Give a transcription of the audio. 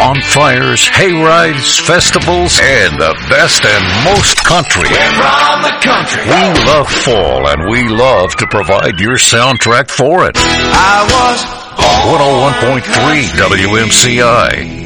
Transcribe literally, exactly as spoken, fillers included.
bonfires, hayrides, festivals, and the best and most country. We're from the country. We love fall, and we love to provide your soundtrack for it. I was born one oh one point three W M C I.